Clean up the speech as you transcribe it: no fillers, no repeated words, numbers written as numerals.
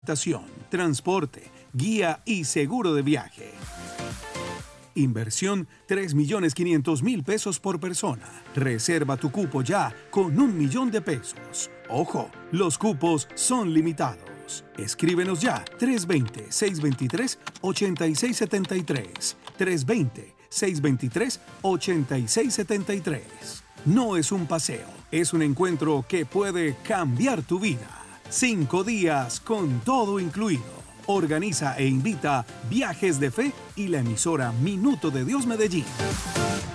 transporte, guía y seguro de viaje. Inversión $3.500.000 por persona. Reserva tu cupo ya con $1.000.000. Ojo, los cupos son limitados. Escríbenos ya 320-623-8673. 320-623-8673. No es un paseo, es un encuentro que puede cambiar tu vida. 5 días con todo incluido. Organiza e invita Viajes de Fe y la emisora Minuto de Dios Medellín.